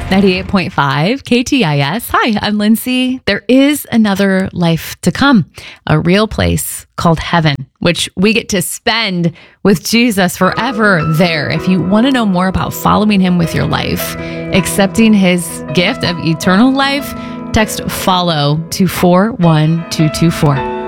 98.5 KTIS. Hi, I'm Lindsay. There is another life to come, a real place called heaven, which we get to spend with Jesus forever there. If you want to know more about following him with your life, accepting his gift of eternal life, text FOLLOW to 41224.